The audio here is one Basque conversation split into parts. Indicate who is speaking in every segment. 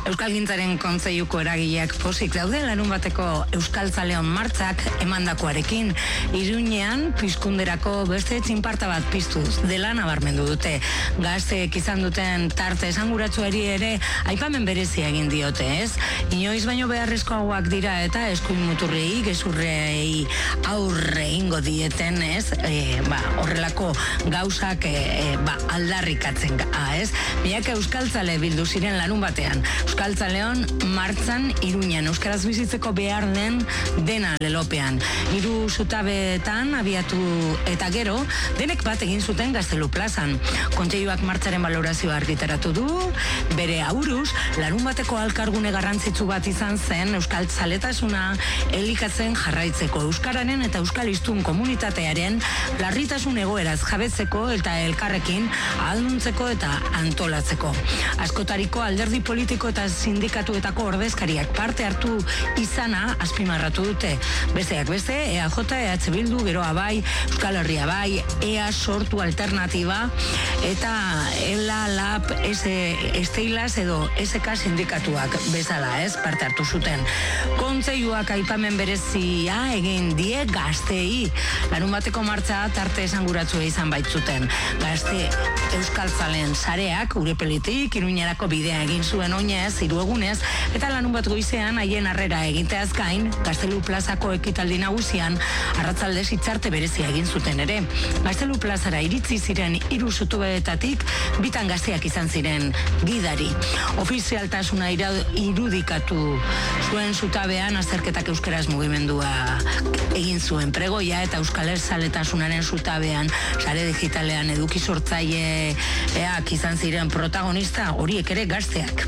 Speaker 1: Euskalgintzaren Kontseiluko eragileak pozik daude larunbateko Euskaltzaleon martzak emandakoarekin. Iruñean pizkunderako beste txinparta bat piztuz dela nabarmendu dute. Gazteek izan duten tarte esanguratsuari ere aipamen berezia egin diote, ez? Inoiz baino beharrezkoagoak dira eta eskuin muturrei, gezurrei aurre ingo dieten, ez? Horrelako gauzak aldarrikatzen, ez? Milaka euskaltzale bildu ziren larun batean. Euskaltzaleon martzan Iruñan euskaraz bizitzeko behar den dena lelopean. 3 zutabeetan abiatu eta gero, denek bat egin zuten Gaztelu plazan. Kontseiluak martzaren balorazioa argitaratu du, bere auruz, larun bateko alkargune garrantzitsu bat izan zen euskaltzaletasuna elikatzen jarraitzeko, euskararen eta euskalistun komunitatearen larritasun egoeraz jabetzeko eta elkarrekin ahalduntzeko eta antolatzeko. Askotariko alderdi politiko eta sindikatuetako ordezkariak parte hartu izana azpimarratu dute. Besteak beste, EAJ, EH Bildu, geroa bai, Euskal Herria bai, EA Sortu Alternatiba eta ELA, LAB, Esteilas edo SK sindikatuak bezala, ez, parte hartu zuten. Kontseiluak aipamen berezia egin die gaztei. Larun bateko martza tarte esanguratsua izan baitzuten. Gazte euskaltzalen sareak Urepelitik Iruñerako bidea egin zuen oinez, 3 egunez, eta larun bat goizean haien harrera egiteaz gain, Gaztelu plazako ekitaldi nagusian arratzaldez hitzarte berezia egin zuten ere. Gaztelu plazara iritzi ziren 3 zutobeetatik 2 gazteak izan ziren gidari. Ofizialtasuna irudikatu zuen zutabean azterketak euskaraz mugimendua egin zuen pregoia eta euskalezaletasunaren zutabean sare digitalean eduki sortzaileak izan ziren protagonista, horiek ere gazteak.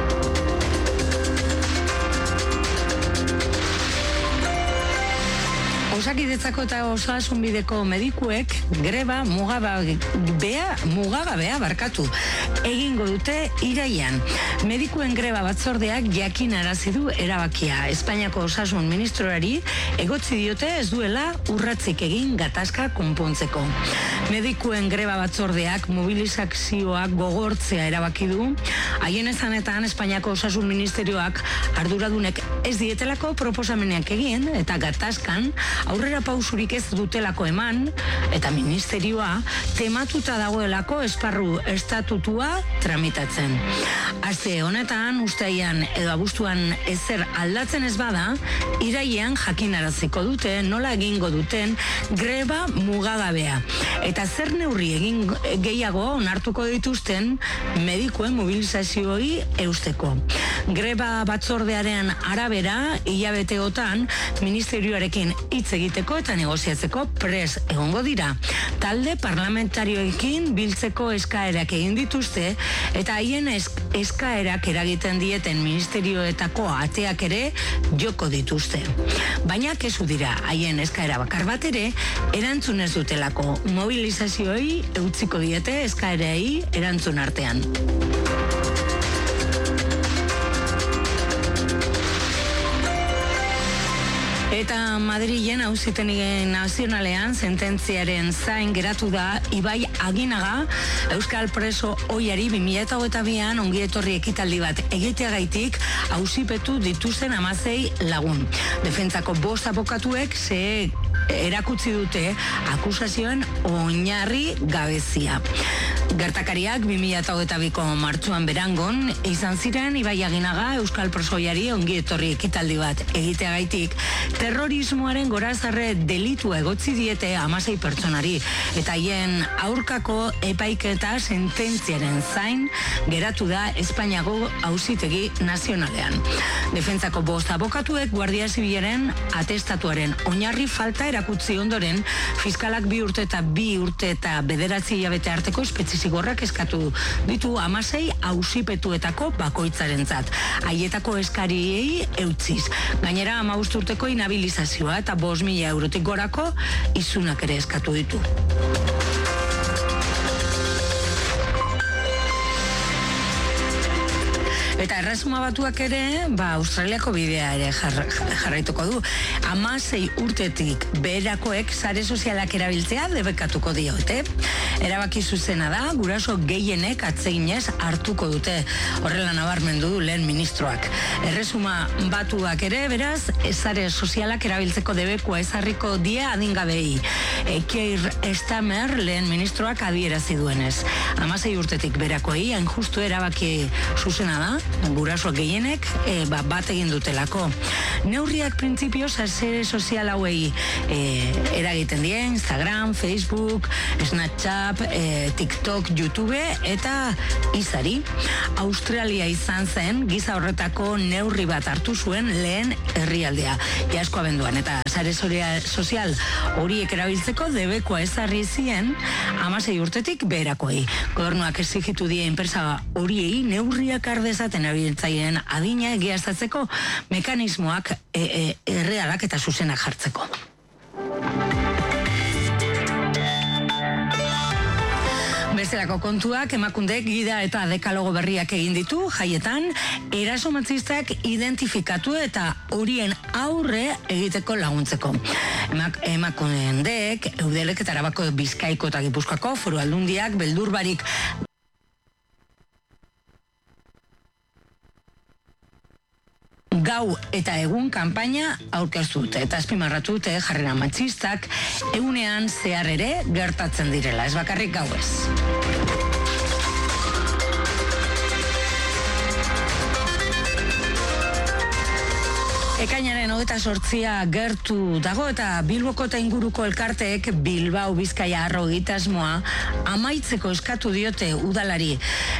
Speaker 1: Osakidetzako eta osasunbideko medikuek greba mugagabea egingo dute irailean. Medikuen greba batzordeak jakinarazi du erabakia. Espainiako osasun ministroari egotzi diote ez duela urratzik egin gatazka konpontzeko. Medikuen greba batzordeak mobilizazioak gogortzea erabaki du. Haien esanetan Espainiako osasun ministerioak arduradunek ez dietelako proposamenak egin eta gatazkan aurrera pausurik ez dutelako eman, eta ministerioa tematuta dagoelako esparru estatutua tramitatzen. Aste honetan, uztailean edo abuztuan ezer aldatzen ez bada, irailean jakinaraziko dute nola egingo duten greba mugagabea. Eta zer neurri egin gehiago onartuko dituzten medikuen mobilizazioi eusteko. Greba batzordearen arabera, hilabeteotan ministerioarekin hitz egiteko eta negoziatzeko pres egongo dira. Talde parlamentarioekin biltzeko eskaerak egin dituzte eta haien eskaerak eragiten dieten ministerioetako ateak ere joko dituzte. Baina kesu dira haien eskaera bakar bat ere erantzun ez dutelako. Mobilizazioei eutziko diete eskaerei erantzun artean. Eta Madrilen auzitegi nazionalean sententziaren zain geratu da Ibai Aginaga, euskal preso ohiari 2022an ongietorri ekitaldi bat egiteagaitik auzipetu dituzten 16 lagun. Defentsako 5 abokatuek erakutsi dute akusazioen oinarri gabezia. Gertakariak 2022ko martxuan Berangon izan ziren Ibai Aginaga euskal presoiari ongietorri ekitaldi bat egiteagaitik terrorismoaren gorazarre delitua egotzi diete 16 pertsonari eta haien aurkako epaiketa sententziaren zain geratu da Espainiako auzitegi nazionalean. Defentsako 5 abokatuek Guardia Zibilaren atestatuaren oinarri falta erakutsi ondoren fiskalak 2 urte eta 2 urte eta 9 hilabete arteko espetxizigorrak eskatu ditu 16 auzipetuetako bakoitzarentzat. Haietako eskariei eutziz. Gainera 15 urteko inhabilizazioa eta 5.000 eurotik gorako izunak ere eskatu ditu. Eta Erresuma Batuak ere, Australiako bidea ere jarraituko du. 16 urtetik beherakoek sare sozialak erabiltzea debekatuko diote. Erabaki zuzena da, guraso gehienek atseginez hartuko dute. Horrela nabarmendu du lehen ministroak. Erresuma Batuak ere, beraz, sare sozialak erabiltzeko debekua ezarriko die adingabei. Keir Starmer lehen ministroak adierazi duenez. 16 urtetik berakoei, hain justu erabaki zuzena da, guraso gehienek bat egin dutelako. Neurriak printzipioz sare sozial hauei eragiten die, Instagram, Facebook, Snapchat, TikTok, YouTube eta izari. Australia izan zen giza horretako neurri bat hartu zuen lehen herrialdea. Iasko abenduan, eta sare sozial horiek erabiltzeko debekoa ezarri zien 16 urtetik beherakoei. Gobernuak exigitu die enpresa horiei neurriak ardezaten erabiltzaileen adina egiaztatzeko mekanismoak errealak eta zuzenak jartzeko. Bezalako kontuak emakundek gida eta dekalogo berriak egin ditu, jaietan, eraso matxistak identifikatu eta horien aurre egiteko laguntzeko. Emakundek, Eudelek eta Arabako Bizkaiko eta Gipuzkoako Foru Aldundiak beldur barik gau eta egun kanpaina aurkeztu dute eta azpimarratu dute jarrera matxistak egunean zehar ere gertatzen direla, ez bakarrik gauez. Ekainaren 28 gertu dago eta Bilboko eta inguruko elkarteek Bilbao Bizkaia Arro egitasmoa amaitzeko eskatu diote udalari.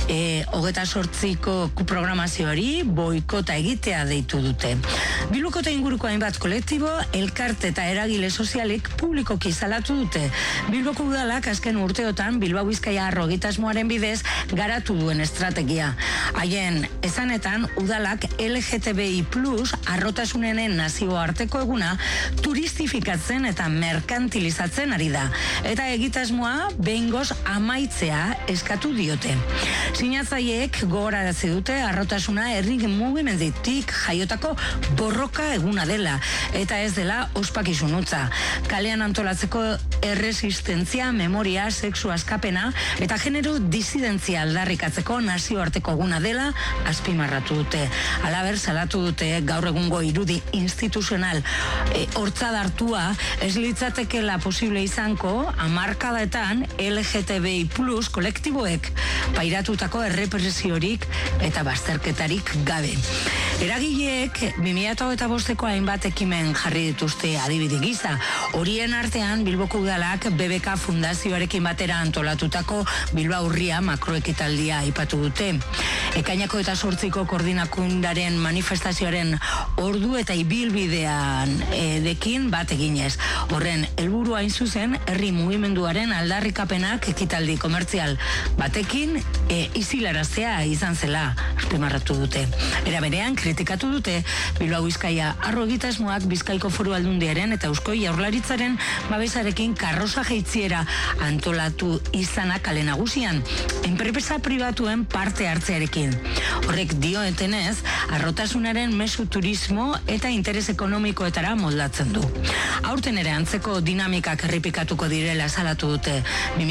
Speaker 1: 28ko programazioari boikota egitea deitu dute. Bilboko eta inguruko hainbat kolektibo, elkarte eta eragile sozialik publikoki salatu dute. Bilboko udalak azken urteotan Bilbao Bizkaia Arro egitasmoaren bidez garatu duen estrategia. Haien esanetan udalak LGTBI+ arrotasunenen nazioarteko eguna turistifikatzen eta merkantilizatzen ari da. Eta egitasmoa behingoz amaitzea eskatu diote. Sinatzaileek gogorarazi dute arrotasuna herri mugimendutik jaiotako borroka eguna dela eta ez dela ospakizun hutsa. Kalean antolatzeko erresistentzia, memoria, sexu askapena eta genero disidentzia aldarrikatzeko nazioarteko eguna dela azpimarratu dute. Halaber salatu dute gaur egungo irudi instituzional hortzadartua ez litzatekela posible izanko hamarkadaetan LGTBI+ kolektiboek pairatutako errepresiorik eta bazterketarik gabe. Eragileek 2025ko hainbat ekimen jarri dituzte adibide gisa. Horien artean Bilboko Udalak BBK Fundazioarekin batera antolatutako Bilbao Urria makroekitaldia aipatu dute. Ekainako eta 8ko koordinakundaren manifestazioaren ordu eta ibilbidean dekin bat eginez. Horren helburua hain zuzen herri mugimenduaren aldarrikapenak ekitaldi komertzial batekin izilaraztea izan zela azpimarratu dute. Era berean kritikatu dute Bilbao Bizkaia Arro egitasmoak Bizkaiko Foru Aldundiaren eta Eusko Jaurlaritzaren babesarekin karroza jaitziera antolatu izana kale nagusian, enpresa pribatuen parte hartzearekin. Horrek dioetenez, arrotasunaren mezu turismo eta interes ekonomikoetara moldatzen du. Aurten ere antzeko dinamikak errepikatuko direla salatu dute.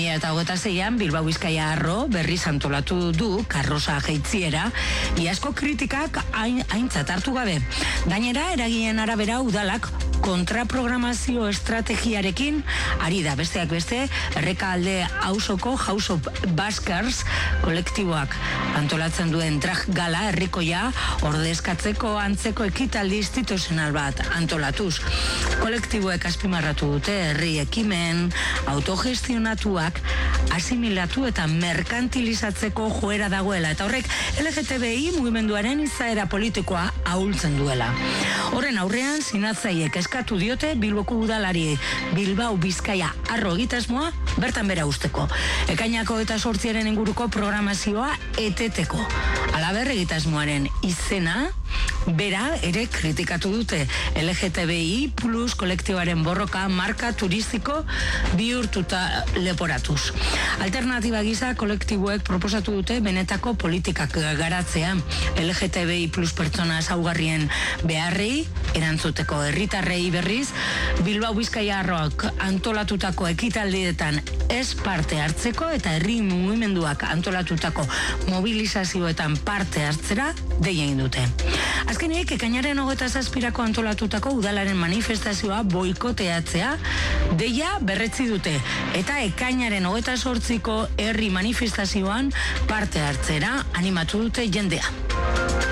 Speaker 1: 2026an Bilbao Bizkaia Arro berriz antolatu du karroza jaitziera, iazko kritikak aintzat hartu gabe. Gainera, eragien arabera udalak kontraprogramazio estrategiarekin ari da, besteak beste, Errekalde auzoko House of Baskers kolektiboak antolatzen duen drag gala herrikoia ordezkatzeko antzeko ekitaldi instituzional bat antolatuz. Kolektiboek azpimarratu dute herri ekimen autogestionatuak asimilatu eta merkantilizatzeko joera dagoela eta horrek LGTBI mugimenduaren izaera politikoa ahultzen duela. Horren aurrean sinatzaileek eskatu diote Bilboko Udalari Bilbao Bizkaia Arro egitasmoa bertan bera usteko. Ekainako eta 8aren inguruko programazioa eteteko. Halaber egitasmoaren izena Bera ere kritikatu dute. LGTBI plus kolektiboaren borroka marka turistiko bihurtuta leporatuz. Alternatiba gisa kolektiboek proposatu dute benetako politikak garatzea. LGTBI plus pertsona ezaugarrien beharrei erantzuteko herritarrei berriz, Bilbao Bizkaia Arroak antolatutako ekitaldietan ez parte hartzeko eta herri mugimenduak antolatutako mobilizazioetan parte hartzera deia egin dute. Azkenik, ekainaren 27 antolatutako udalaren manifestazioa boikoteatzea deia berretzi dute eta ekainaren 28ko herri manifestazioan parte hartzera animatu dute jendea.